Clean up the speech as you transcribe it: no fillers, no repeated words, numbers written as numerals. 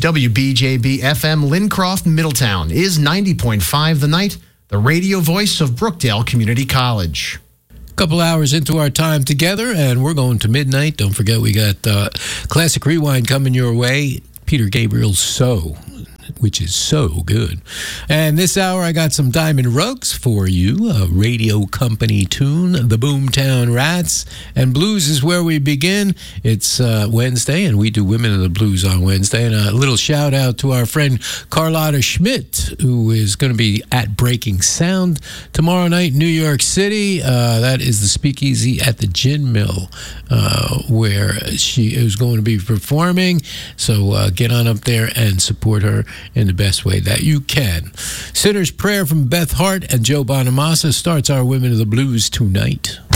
WBJB FM Lincroft, Middletown is 90.5 The Night, the radio voice of Brookdale Community College. Couple hours into our time together, and we're going to midnight. Don't forget, we got Classic Rewind coming your way. Peter Gabriel's So, which is so good. And this hour, I got some Diamond Rugs for you, a radio company tune, the Boomtown Rats. And blues is where we begin. It's Wednesday, and we do Women of the Blues on Wednesday. And a little shout out to our friend Carlotta Schmidt, who is going to be at Breaking Sound tomorrow night in New York City. That is the Speakeasy at the Gin Mill, where she is going to be performing. So get on up there and support her in the best way that you can. Sinner's Prayer from Beth Hart and Joe Bonamassa starts our Women of the Blues tonight.